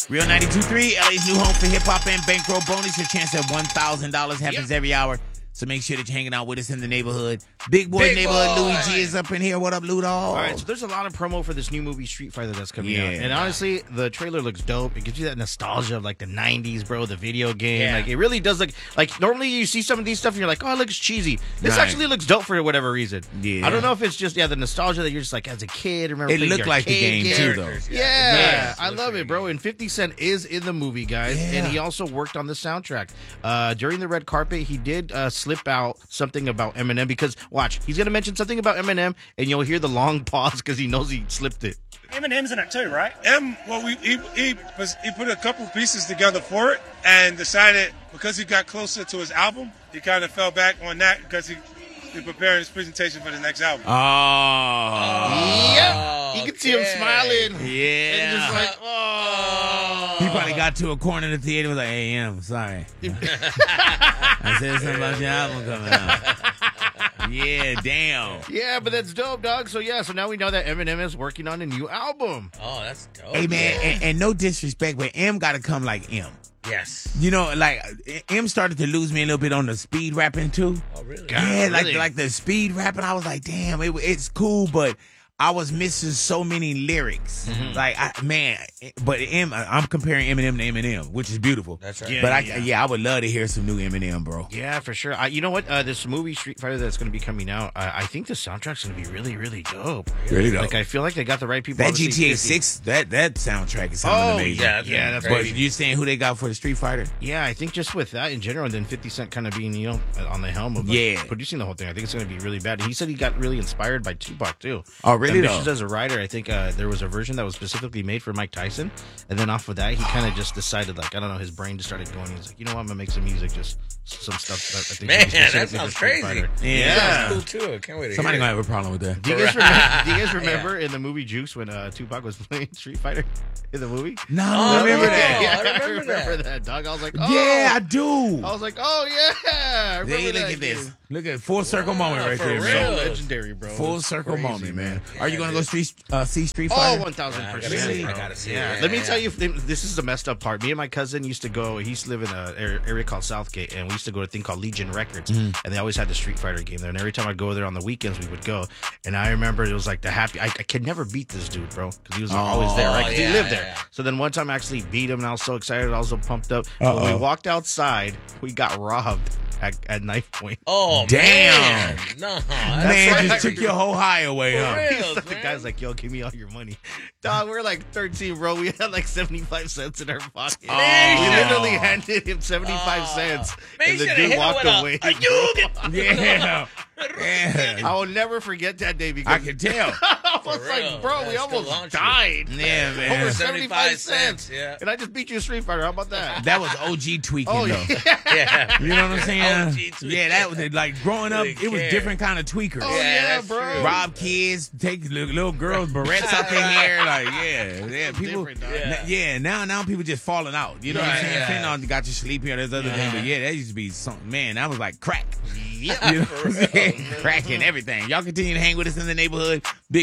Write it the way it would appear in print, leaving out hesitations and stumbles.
Real 92.3, LA's new home for hip-hop and bankroll bonus. Your chance at $1,000 happens every hour. So make sure that you're hanging out with us in the neighborhood. Big boy neighborhood Louis G is up in here. What up, Lou Dog? All right, so there's a lot of promo for this new movie Street Fighter that's coming out. And honestly, the trailer looks dope. It gives you that nostalgia of like the 90s, bro, the video game. Yeah. Like it really does look like normally you see some of these stuff and you're like, oh, it looks cheesy. This Right. actually looks dope for whatever reason. Yeah. I don't know if it's just the nostalgia that you're just like as a kid, remember It playing looked the like the arcade game too, though. Yeah, I Looks love really it, bro. And 50 Cent is in the movie, guys, and he also worked on the soundtrack. During the red carpet, he did slip out something about Eminem because watch, he's gonna mention something about Eminem, and you'll hear the long pause because he knows he slipped it. Eminem's in it too, right? He put a couple pieces together for it and decided because he got closer to his album, he kind of fell back on that because he's preparing his presentation for the next album. Oh. Yeah, you can see him smiling. Yeah. And just like, oh. He probably got to a corner of the theater and was like, hey, I'm sorry. I said something about your album coming out. Yeah, damn. Yeah, but that's dope, dog. So now we know that Eminem is working on a new album. Oh, that's dope. Hey, man, and no disrespect, but M got to come like M. Yes. You know, like, M started to lose me a little bit on the speed rapping, too. Oh, really? Yeah, really? like the speed rapping, I was like, damn, it's cool, but I was missing so many lyrics. But I'm comparing Eminem to Eminem, which is beautiful. That's right. Yeah, But yeah. I would love to hear some new Eminem, bro. Yeah, for sure. You know what? This movie Street Fighter that's going to be coming out, I think the soundtrack's going to be really, really dope. Really dope. Like I feel like they got the right people. That Obviously, GTA 6, that soundtrack is sounding amazing. Yeah, that's But crazy. you saying who they got for the Street Fighter? Yeah, I think just with that in general, and then 50 Cent kind of being, on the helm of producing the whole thing, I think it's going to be really bad. And he said he got really inspired by Tupac, too. Oh, really, Ambitious though? as a writer, I think there was a version that was specifically made for Mike Tyson. And then off of that, he kind of just decided, like, I don't know, his brain just started going. He's like, you know what, I'm going to make some music, just some stuff that I think Man, is specifically that for sounds Street crazy. Fighter. Yeah. That sounds cool, too. I can't wait to Somebody hear gonna have a problem with that. Do you guys remember in the movie Juice when Tupac was playing Street Fighter in the movie? No, Oh, remember yeah. that? I remember that, dog. I was like, oh. Yeah, I do. I was like, oh, yeah. I remember Hey, look that, at this. dude. Look at full circle moment right for there, real. man. Legendary, bro. Full It's circle crazy, moment, man. Yeah, Are you gonna go see Street Oh, Fighter? 1,000%. I gotta see it. Yeah. Yeah, Let me yeah. tell you, this is the messed up part. Me and my cousin used to go, he used to live in an area called Southgate, and we used to go to a thing called Legion Records, and they always had the Street Fighter game there. And every time I'd go there on the weekends, we would go. And I remember it was like the happy, I could never beat this dude, bro, because he was always there, right? 'Cause he lived there. So then one time I actually beat him, and I was so excited, I was so pumped up. When we walked outside, we got robbed at knife point. Oh, Damn. man. No. Man, right. just took your whole high away, For huh? real. The guy's like, yo, give me all your money. Dog, we're like 13, bro. We had like 75 cents in our pocket. Oh. We literally handed him 75 cents. Man, And you the shoulda dude hit him walked with a- away. a bro. Yeah. Yeah. I will never forget that day because I can tell. I was For like, real. bro, we That's still almost launch you. died. Yeah, man. Over 75 75 cents. yeah. And I just beat you a Street Fighter. How about that? That was OG tweaking, Oh, though. yeah. Yeah. You know what I'm saying? OG tweaking. Yeah, that was it. Like growing up, Really it was care. different kind of tweakers. Oh, Yeah, yeah, that's bro. true. Rob kids, take little girls' barrettes out their hair, like yeah, people, Different, dog. now people just falling out. You know what I'm Right, saying? yeah. Fentanyl got you sleepy or there's other thing, but yeah, that used to be something. Man, that was like crack. Yeah. You know what I'm saying? Crack and everything. Y'all continue to hang with us in the neighborhood. Big